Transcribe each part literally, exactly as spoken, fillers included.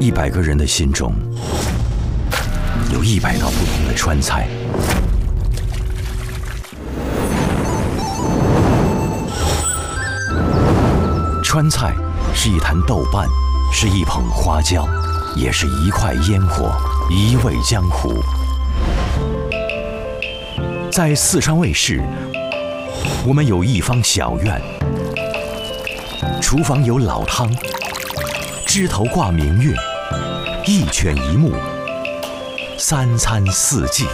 一百个人的心中，有一百道不同的川菜。川菜是一坛豆瓣，是一捧花椒，也是一块烟火，一味江湖。在四川卫视，我们有一方小院，厨房有老汤，枝头挂明月，一犬一木，三餐四季，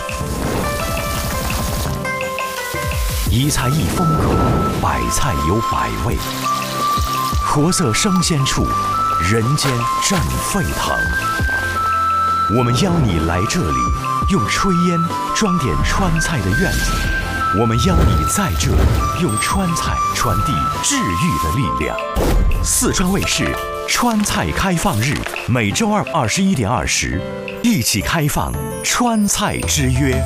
一菜一风格，百菜有百味，活色生鲜处，人间正沸腾。我们邀你来这里，用炊烟装点川菜的院子。我们邀你在这里，用川菜传递治愈的力量。四川卫视川菜开放日，每周二二十一点二十，一起开放川菜之约。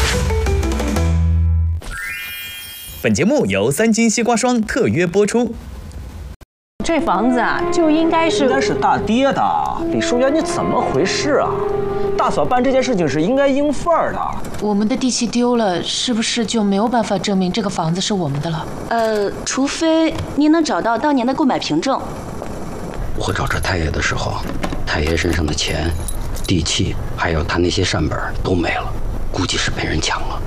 本节目由三金西瓜霜特约播出。 这房子啊，就应该是应该是大爹的。李淑媛，你怎么回事啊？大嫂办这件事情是应该应份儿的。 我们的地契丢了，是不是就没有办法证明这个房子是我们的了？ 呃，除非您能找到当年的购买凭证。 我找着太爷的时候，太爷身上的钱、地契，还有他那些善本都没了，估计是被人抢了。